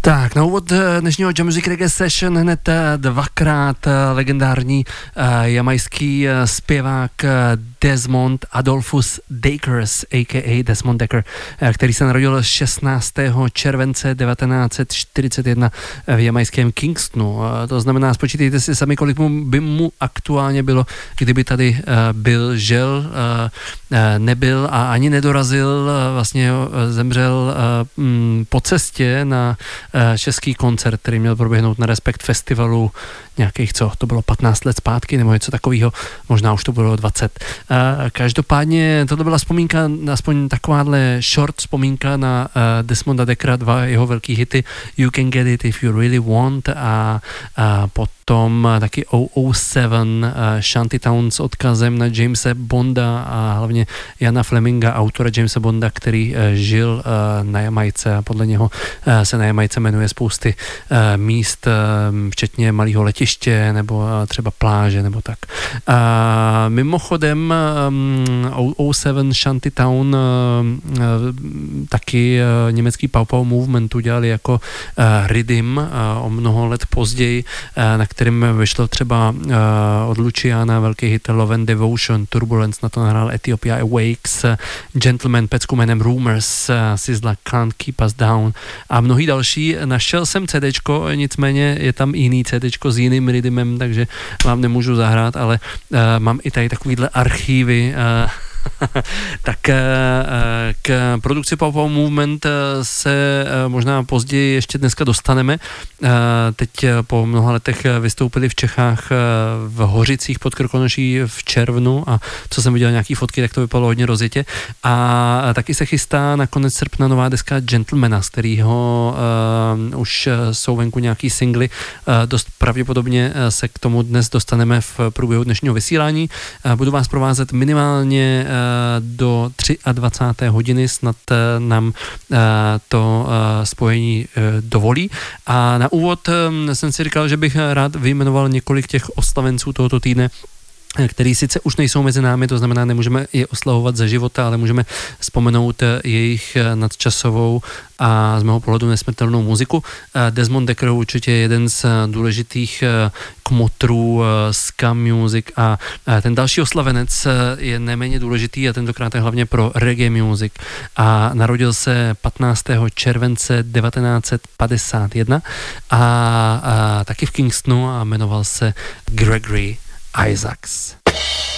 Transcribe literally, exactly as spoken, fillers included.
Tak, na úvod dnešního Jam Music Reggae Session hned dvakrát legendární jamajský zpěvák Desmond Adolphus Dakers, a k a. Desmond Dekker, který se narodil šestnáctého července devatenáct set čtyřicet jedna v jamajském Kingstonu. To znamená, spočítejte si sami, kolik mu, by mu aktuálně bylo, kdyby tady byl, žel, nebyl a ani nedorazil, vlastně zemřel po cestě na český koncert, který měl proběhnout na Respekt festivalu nějakých, co, to bylo patnáct let zpátky, nebo něco takového, možná už to bylo dvacet. Každopádně tohle byla vzpomínka, aspoň takováhle short vzpomínka na Desmonda Dekkera, dva jeho velký hity You Can Get It If You Really Want a, a potom taky O O sedm Shantytown s odkazem na Jamese Bonda a hlavně Jana Fleminga, autora Jamesa Bonda, který žil na Jamajce a podle něho se na Jamajce jmenuje spousty míst, včetně malého letiště nebo třeba pláže nebo tak. Mimochodem O O sedm Shantytown taky německý Pow Pow Movement udělali jako rhythm o mnoho let později, na kterým vyšlo třeba od Luciana velký hit Love and Devotion, Turbulence, na to nahrál Ethiopia Awakes, Gentleman pecku jménem Rumors, Sizzla Can't Keep Us Down a mnohý další. Našel jsem CDčko, nicméně je tam jiný CDčko s jiným rhythmem, takže vám nemůžu zahrát, ale uh, mám i tady takovýhle archívy. Uh, tak k produkci Pow Pow Movement se možná později ještě dneska dostaneme. Teď po mnoha letech vystoupili v Čechách v Hořicích pod Krkonoší v červnu a co jsem viděl nějaký fotky, tak to vypadalo hodně rozjetě. A taky se chystá na konec srpna nová deska Gentlemana, z kterého uh, už jsou venku nějaký singly. Uh, dost pravděpodobně se k tomu dnes dostaneme v průběhu dnešního vysílání. Uh, budu vás provázet minimálně do dvacáté třetí hodiny, snad nám to spojení dovolí. A na úvod jsem si říkal, že bych rád vyjmenoval několik těch oslavenců tohoto týdne, který sice už nejsou mezi námi, to znamená, nemůžeme je oslavovat za života, ale můžeme vzpomenout jejich nadčasovou a z mého pohledu nesmrtelnou muziku. Desmond Dekker určitě je jeden z důležitých kmotrů ska music a ten další oslavenec je neméně důležitý a tentokrát je hlavně pro reggae music a narodil se patnáctého července devatenáct set padesát jedna a, a taky v Kingstonu a jmenoval se Gregory Isaacs.